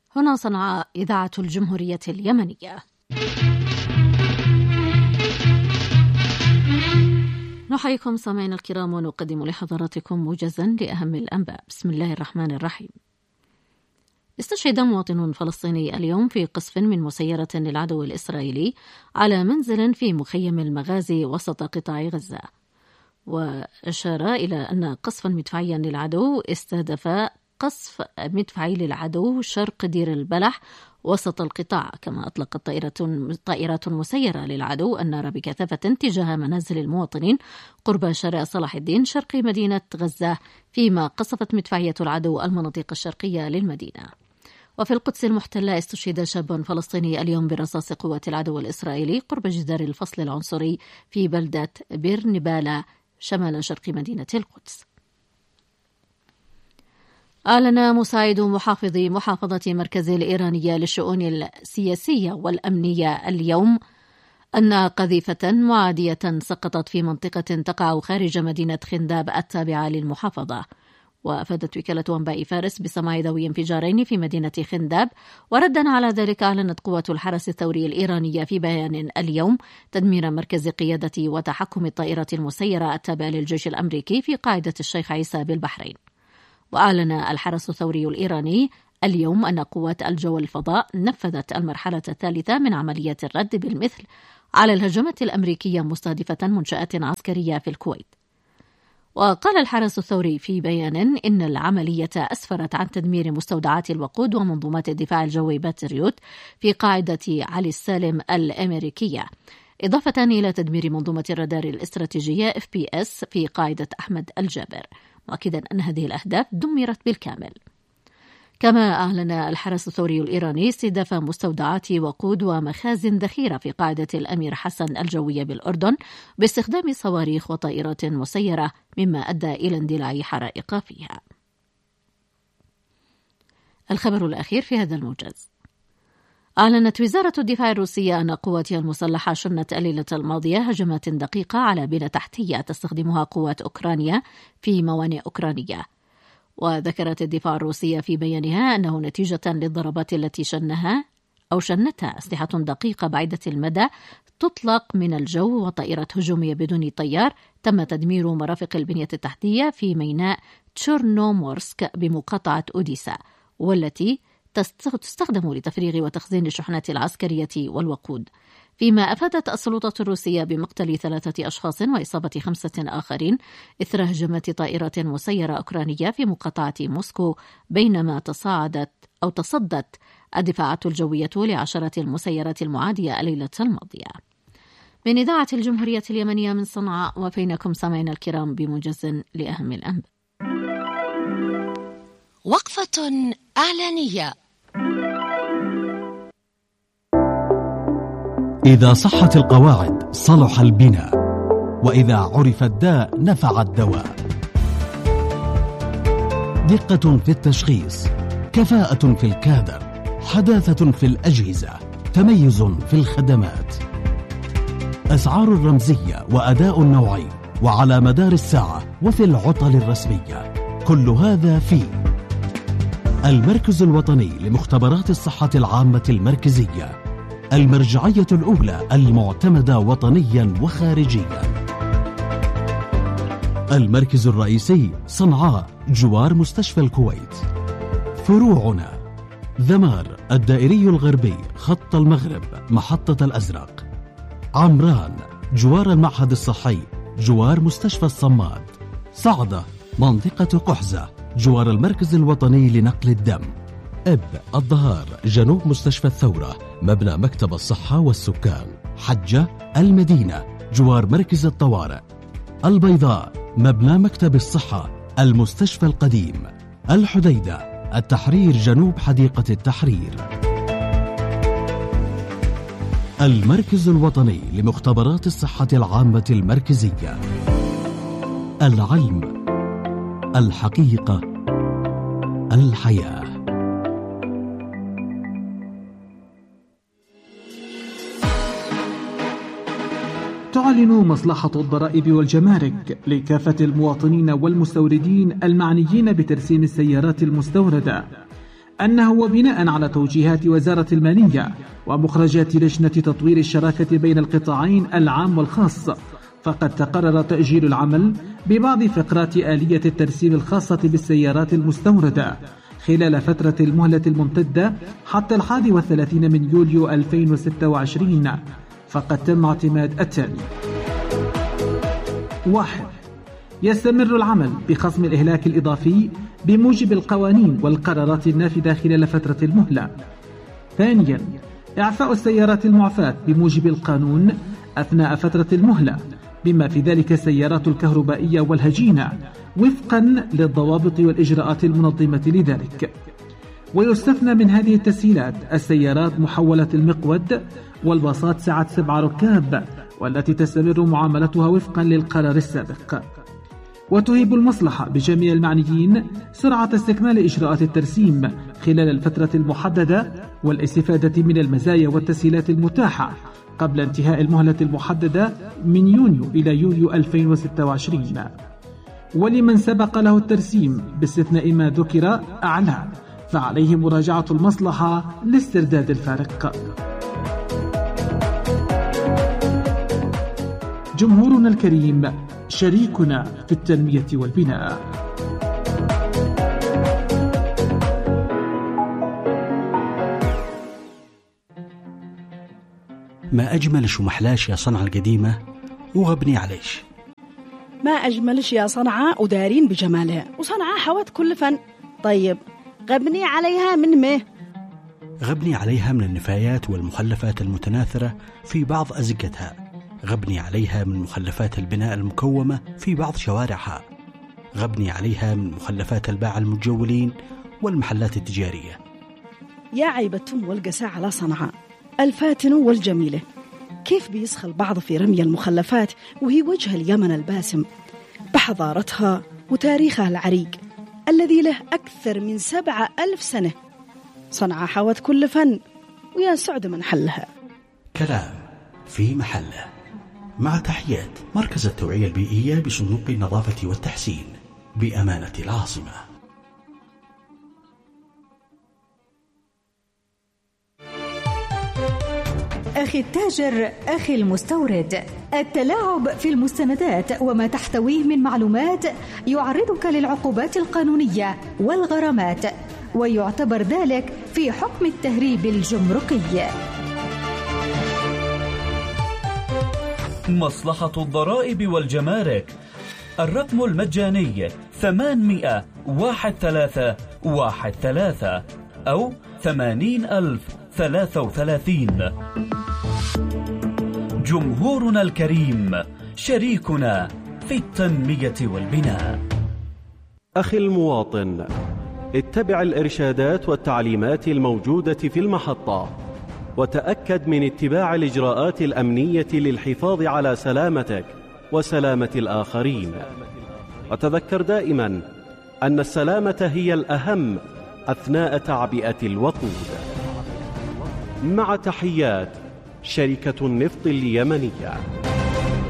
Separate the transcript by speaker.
Speaker 1: هنا صنعاء إذاعة الجمهورية اليمنية. نحييكم سامعينا الكرام ونقدم لحضراتكم موجزا لأهم الأنباء. بسم الله الرحمن الرحيم. استشهد مواطن فلسطيني اليوم في قصف من مسيرة للعدو الإسرائيلي على منزل في مخيم المغازي وسط قطاع غزة، وأشار إلى أن قصفا مدفعيا للعدو استهدف قصف مدفعي للعدو شرق دير البلح وسط القطاع، كما أطلقت طائرات مسيرة للعدو النار بكثافة تجاه منازل المواطنين قرب شارع صلاح الدين شرق مدينة غزة، فيما قصفت مدفعية العدو المناطق الشرقية للمدينة. وفي القدس المحتلة استشهد شاب فلسطيني اليوم برصاص قوات العدو الإسرائيلي قرب جدار الفصل العنصري في بلدة بير نبالة شمال شرق مدينة القدس. أعلن مساعد محافظ محافظة مركز الإيرانية للشؤون السياسية والأمنية اليوم أن قذيفة معادية سقطت في منطقة تقع خارج مدينة خنداب التابعة للمحافظة. وأفادت وكالة أنباء فارس بسماع ذوي انفجارين في مدينة خنداب، وردا على ذلك أعلنت قوة الحرس الثوري الإيرانية في بيان اليوم تدمير مركز قيادة وتحكم الطائرة المسيرة التابع للجيش الأمريكي في قاعدة الشيخ عيسى بالبحرين. وأعلن الحرس الثوري الإيراني اليوم أن قوات الجو الفضاء نفذت المرحلة الثالثة من عملية الرد بالمثل على الهجمات الأمريكية مستهدفة منشآت عسكرية في الكويت. وقال الحرس الثوري في بيان إن العملية أسفرت عن تدمير مستودعات الوقود ومنظومات الدفاع الجوي باتريوت في قاعدة علي السالم الأمريكية، إضافة إلى تدمير منظومة الرادار الاستراتيجية FPS في قاعدة أحمد الجابر، مؤكدا أن هذه الأهداف دمرت بالكامل. كما أعلن الحرس الثوري الإيراني استهداف مستودعات وقود ومخازن ذخيرة في قاعدة الأمير حسن الجوية بالأردن باستخدام صواريخ وطائرات مسيرة، مما أدى إلى اندلاع حرائق فيها. الخبر الأخير في هذا الموجز. أعلنت وزارة الدفاع الروسية أن قواتها المسلحة شنت الليلة الماضية هجمات دقيقة على بنى تحتية تستخدمها قوات أوكرانيا في موانئ أوكرانية. وذكرت الدفاع الروسية في بيانها أنه نتيجة للضربات التي شنتها أسلحة دقيقة بعيدة المدى تطلق من الجو وطائرات هجومية بدون طيار، تم تدمير مرافق البنية التحتية في ميناء تشورنومورسك بمقاطعة أوديسا، والتي تستخدم لتفريغ وتخزين الشحنات العسكرية والوقود. فيما أفادت السلطات الروسية بمقتل 3 أشخاص وإصابة 5 آخرين إثر هجمات طائرات مسيرة أوكرانية في مقاطعة موسكو، بينما تصدت الدفاعات الجوية لعشرات المسيرات المعادية الليلة الماضية. من إذاعة الجمهورية اليمنية من صنعاء، وفينكم سامعينا الكرام بموجز لأهم الأنباء.
Speaker 2: وقفة إعلانية.
Speaker 3: إذا صحت القواعد صلح البناء، وإذا عرف الداء نفع الدواء. دقة في التشخيص، كفاءة في الكادر، حداثة في الأجهزة، تميز في الخدمات، أسعار رمزية وأداء نوعي وعلى مدار الساعة وفي العطل الرسمية. كل هذا في المركز الوطني لمختبرات الصحة العامة المركزية، المرجعية الأولى المعتمدة وطنيا وخارجيا. المركز الرئيسي صنعاء جوار مستشفى الكويت. فروعنا ذمار الدائري الغربي خط المغرب محطة الأزرق، عمران جوار المعهد الصحي جوار مستشفى الصماد، صعدة منطقة قحزة جوار المركز الوطني لنقل الدم، إب الظهار جنوب مستشفى الثورة مبنى مكتب الصحة والسكان، حجة المدينة جوار مركز الطوارئ، البيضاء مبنى مكتب الصحة المستشفى القديم، الحديدة التحرير جنوب حديقة التحرير. المركز الوطني لمختبرات الصحة العامة المركزية. العلم، الحقيقة، الحياة.
Speaker 4: تعلن مصلحة الضرائب والجمارك لكافة المواطنين والمستوردين المعنيين بترسيم السيارات المستوردة أنه وبناء على توجيهات وزارة المالية ومخرجات لجنة تطوير الشراكة بين القطاعين العام والخاص، فقد تقرر تأجيل العمل ببعض فقرات آلية الترسيم الخاصة بالسيارات المستوردة خلال فترة المهلة الممتدة حتى 31 من يوليو 2026. فقد تم اعتماد التالي: 1. يستمر العمل بخصم الإهلاك الإضافي بموجب القوانين والقرارات النافذة خلال فترة المهلة. 2. إعفاء السيارات المعفاة بموجب القانون أثناء فترة المهلة، بما في ذلك السيارات الكهربائية والهجينة، وفقا للضوابط والإجراءات المنظمة لذلك. ويستثنى من هذه التسهيلات السيارات محولة المقود والباصات سعة 7 ركاب، والتي تستمر معاملتها وفقا للقرار السابق. وتهيب المصلحة بجميع المعنيين سرعة استكمال إجراءات الترسيم خلال الفترة المحددة والاستفادة من المزايا والتسهيلات المتاحة قبل انتهاء المهلة المحددة من يونيو إلى يوليو 2026. ولمن سبق له الترسيم باستثناء ما ذكر أعلى فعليه مراجعة المصلحة لاسترداد الفارق. جمهورنا الكريم شريكنا في التنمية والبناء.
Speaker 5: ما أجملش ومحلاش يا صنعاء القديمة وغبني عليش.
Speaker 6: ما أجملش يا صنعاء ودارين بجمالها، وصنعاء حوت كل فن. طيب غبني عليها من ما؟
Speaker 5: غبني عليها من النفايات والمخلفات المتناثرة في بعض أزقتها، غبني عليها من مخلفات البناء المكومة في بعض شوارعها، غبني عليها من مخلفات الباعة المتجولين والمحلات التجارية.
Speaker 6: يا عيبتهم والقساء على صنعاء الفاتن والجميلة، كيف بيسخى البعض في رمي المخلفات وهي وجه اليمن الباسم بحضارتها وتاريخها العريق الذي له أكثر من 7000 سنة. صنعاء حوت كل فن، ويا سعد من حلها.
Speaker 5: كلام في محله. مع تحيات مركز التوعية البيئية بصندوق النظافة والتحسين بأمانة العاصمة.
Speaker 7: أخي التاجر، أخي المستورد، التلاعب في المستندات وما تحتويه من معلومات يعرضك للعقوبات القانونية والغرامات، ويعتبر ذلك في حكم التهريب الجمركي.
Speaker 8: مصلحة الضرائب والجمارك، الرقم المجاني 800-1313 أو 80,033. جمهورنا الكريم شريكنا في التنمية والبناء.
Speaker 9: أخي المواطن، اتبع الإرشادات والتعليمات الموجودة في المحطة، وتأكد من اتباع الإجراءات الأمنية للحفاظ على سلامتك وسلامة الآخرين. وتذكر دائما أن السلامة هي الأهم أثناء تعبئة الوقود. مع تحيات شركة النفط اليمنية.